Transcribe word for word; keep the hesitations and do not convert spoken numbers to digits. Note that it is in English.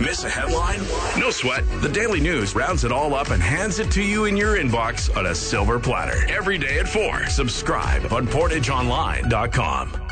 Miss a headline? No sweat. The Daily News rounds it all up and hands it to you in your inbox on a silver platter. Every day at four. Subscribe on portage online dot com.